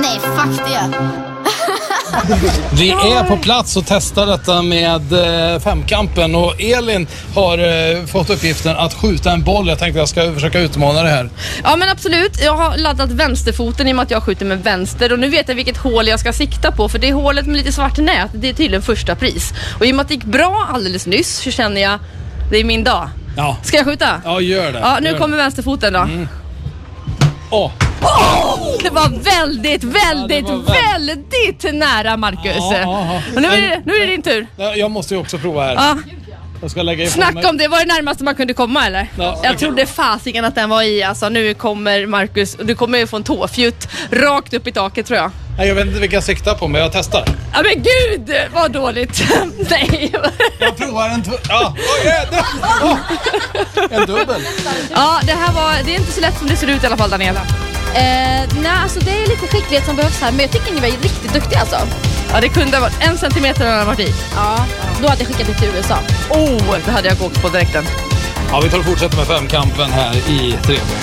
Nej, fuck det. Vi är på plats och testar detta med femkampen och Elin har fått uppgiften att skjuta en boll. Jag tänkte jag ska försöka utmana det här. Ja men absolut, jag har laddat vänsterfoten i och med att jag skjuter med vänster och nu vet jag vilket hål jag ska sikta på för det är hålet med lite svart nät, det är tydligen första pris. Och i och med att det gick bra alldeles nyss så känner jag, det är min dag. Ja. Ska jag skjuta? Ja, gör det. Ja, nu kommer vänsterfoten då. Det var väldigt nära, Marcus. Och nu är det din tur. Jag måste ju också prova här. Ja. Jag ska lägga Snacka om det, var det närmaste man kunde komma eller? Ja, jag trodde fasiken att den var i. Alltså nu kommer Marcus, du kommer ju få en tåfjutt rakt upp i taket tror jag. Nej, jag vet inte vilka jag siktar på men jag testar. Ja men gud, vad dåligt. Nej. Jag provar en en dubbel. Ja, det är inte så lätt som det ser ut i alla fall, Daniela. Nej, alltså det är lite skicklighet som behövs här. Men jag tycker ni var riktigt duktiga alltså. Ja, det kunde ha varit 1 centimeter när den varit i. Ja, då hade jag skickat det till USA. Det hade jag åkt på direkten. Ja, vi tar och fortsätter med femkampen här i 3.